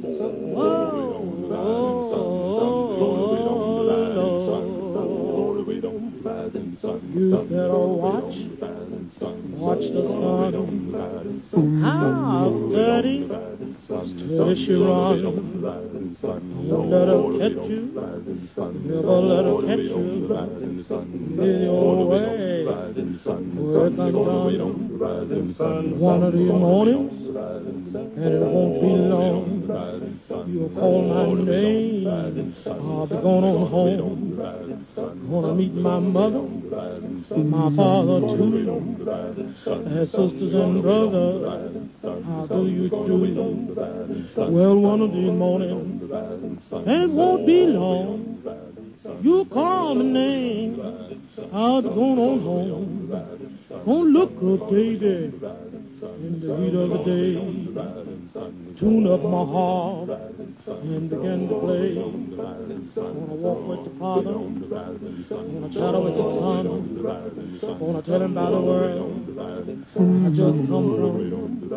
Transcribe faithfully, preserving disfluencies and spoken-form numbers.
You better watch, watch the sun. How steady, steady she run. Don't let her catch you, never let her catch you. In your way, work undone. One of these mornings, and it won't be long. You'll call my name, I'll be going on home. Gonna meet my mother, my father too, and sisters and brothers. How do you do? Well, one of these mornings, and it won't be long. You call my name, I'll be going on home. Gonna look good, baby, in the heat of the day. Tune up my heart and begin to play. Gonna walk with the Father, gonna chat with the Son, gonna tell him about the world I just come from.